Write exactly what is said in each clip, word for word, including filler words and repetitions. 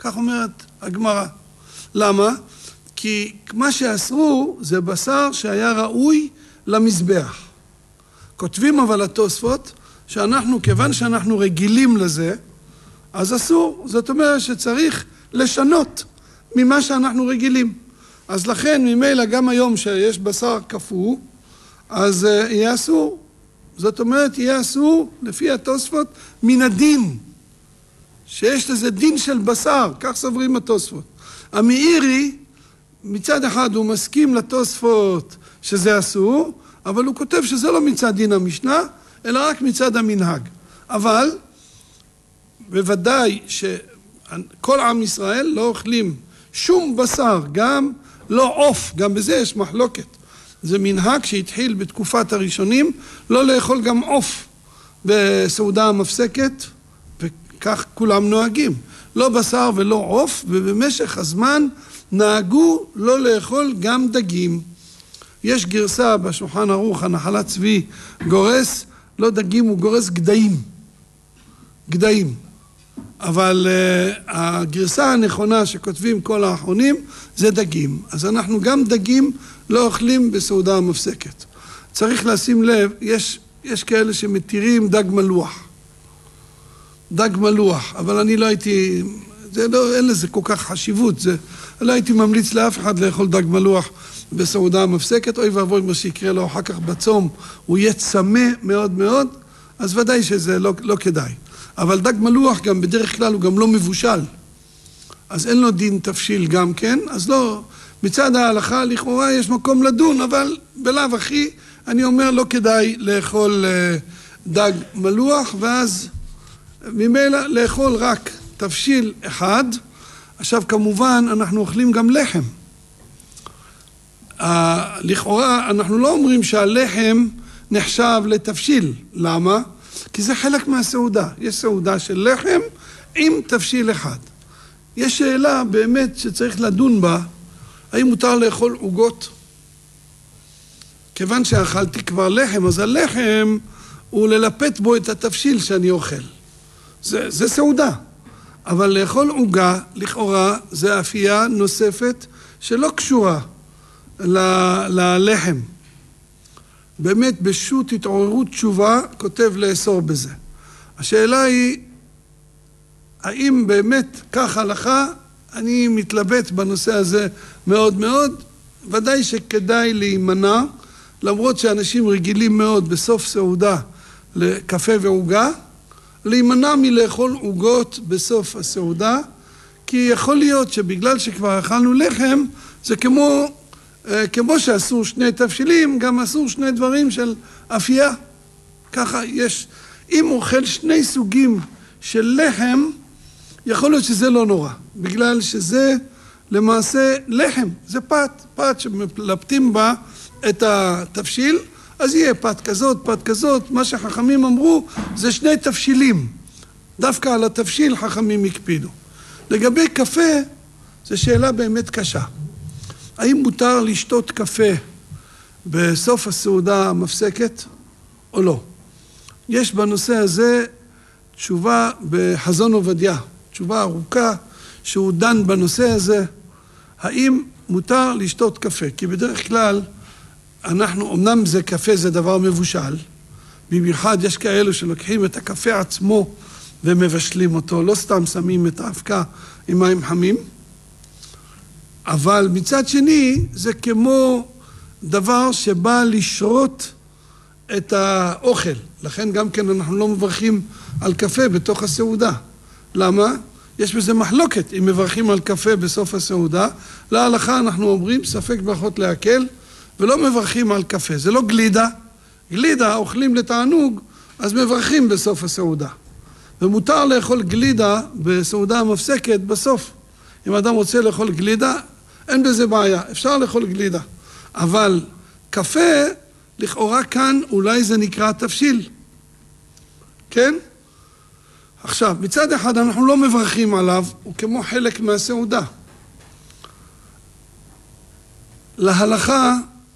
כך אומרת הגמרא. למה? כי מה שאסרו זה בשר שהיה ראוי למזבח. כותבים אבל התוספות שאנחנו, כיוון שאנחנו רגילים לזה, אז אסור. זאת אומרת שצריך לשנות ממה שאנחנו רגילים. אז לכן ממילא גם היום שיש בשר קפוא, אז uh, יהיה אסור. זאת אומרת, יהיה אסור לפי התוספות מן הדין. שיש לזה דין של בשר, כך סוברים התוספות. המאירי, מצד אחד הוא מסכים לתוספות שזה אסור, אבל הוא כותב שזה לא מצד דין המשנה, אלא רק מצד המנהג. אבל בוודאי שכל עם ישראל לא אוכלים שום בשר, גם לא עוף, גם בזה יש מחלוקת. זה מנהג שהתחיל בתקופת הראשונים, לא לאכול גם עוף בסעודה המפסקת, וכך כולם נוהגים. לא בשר ולא עוף, ובמשך הזמן נהגו לא לאכול גם דגים. יש גרסה בשולחן ערוך, הנחלת צבי גורס, לא דגים, הוא גורס גדיים. גדיים. אבל uh, הגרסה הנכונה שכותבים כל האחרונים זה דגים. אז אנחנו גם דגים לא אוכלים בסעודה המפסקת. צריך לשים לב, יש, יש כאלה שמתירים דג מלוח. דג מלוח, אבל אני לא הייתי, זה לא, אין לזה כל כך חשיבות, זה, לא הייתי ממליץ לאף אחד לאכול דג מלוח בסעודה המפסקת, אוי ואבוי מה שיקרה לו אחר כך בצום, הוא יהיה צמא מאוד מאוד, אז ודאי שזה לא, לא כדאי. אבל דג מלוח גם בדרך כלל הוא גם לא מבושל, אז אין לו דין תפשיל גם כן, אז לא, מצד ההלכה לכאורה יש מקום לדון, אבל בלאו הכי אני אומר לא כדאי לאכול דג מלוח, ואז ממילא לאכול רק תפשיל אחד. עכשיו כמובן אנחנו אוכלים גם לחם. לכאורה אנחנו לא אומרים שהלחם נחשב לתפשיל. למה? כי זה חלק מהסעודה. יש סעודה של לחם עם תפשיל אחד. יש שאלה באמת שצריך לדון בה, האם מותר לאכול עוגות? כיוון שאכלתי כבר לחם, אז הלחם הוא ללפת בו את התפשיל שאני אוכל. זה, זה סעודה. אבל לאכול עוגה, לכאורה, זה אפייה נוספת שלא קשורה ל, ללחם. באמת בשו"ת התעוררות תשובה כותב לאסור בזה. השאלה היא, האם באמת כך הלכה? אני מתלבט בנושא הזה מאוד מאוד. ודאי שכדאי להימנע, למרות שאנשים רגילים מאוד בסוף סעודה לקפה ועוגה, להימנע מלאכול עוגות בסוף הסעודה, כי יכול להיות שבגלל שכבר אכלנו לחם, זה כמו, כמו שאסור שני תבשילים, גם אסור שני דברים של אפייה. ככה יש, אם אוכל שני סוגים של לחם, יכול להיות שזה לא נורא, בגלל שזה למעשה לחם, זה פת, פת שמלפתים בה את התבשיל, אז יהיה פת כזאת, פת כזאת, מה שחכמים אמרו זה שני תבשילים, דווקא על התבשיל חכמים הקפידו. לגבי קפה, זו שאלה באמת קשה. האם מותר לשתות קפה בסוף הסעודה המפסקת או לא? יש בנושא הזה תשובה בחזון עובדיה, תשובה ארוכה שהוא דן בנושא הזה, האם מותר לשתות קפה? כי בדרך כלל אנחנו, אמנם זה קפה זה דבר מבושל, במיוחד יש כאלו שלוקחים את הקפה עצמו ומבשלים אותו, לא סתם שמים את האבקה עם מים חמים, אבל מצד שני זה כמו דבר שבא לשרות את האוכל, לכן גם כן אנחנו לא מברכים על קפה בתוך הסעודה. למה? יש בזה מחלוקת, אם מברכים על קפה בסוף הסעודה, להלכה אנחנו אומרים ספק ברכות להקל, ולא מברכים על קפה, זה לא גלידה, גלידה אוכלים לתענוג, אז מברכים בסוף הסעודה. ומותר לאכול גלידה בסעודה המפסקת בסוף. אם אדם רוצה לאכול גלידה, אין בזה בעיה, אפשר לאכול גלידה. אבל קפה, לכאורה כאן אולי זה נקרא תבשיל. כן? עכשיו, מצד אחד אנחנו לא מברכים עליו, הוא כמו חלק מהסעודה. להלכה,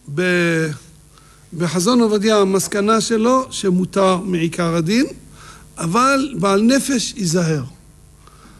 בחזון עובדיה המסקנה שלו שמותר מעיקר הדין, אבל בעל נפש ייזהר.